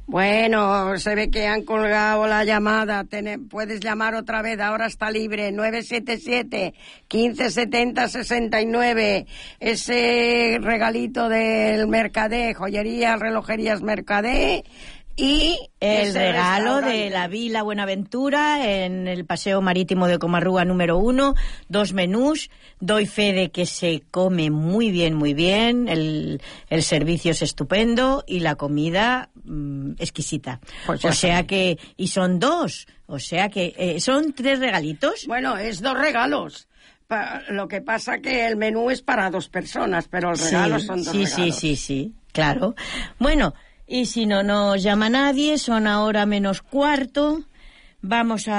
Bueno, se ve que han colgado la llamada. Puedes llamar otra vez, ahora está libre. 977-1570-69. Ese regalito del Mercadé, joyerías, relojerías Mercadé. Y el regalo de la Vila Buenaventura en el Paseo Marítimo de Comarruga número 1, 2 menús, doy fe de que se come muy bien, el servicio es estupendo y la comida exquisita. Pues o sea que, y son 2, o sea que son 3 regalitos. Bueno, es 2 regalos. Lo que pasa que el menú es para 2 personas, pero el regalo son 2 regalos. Sí, claro. Bueno, y si no nos llama nadie, son ahora menos cuarto, vamos a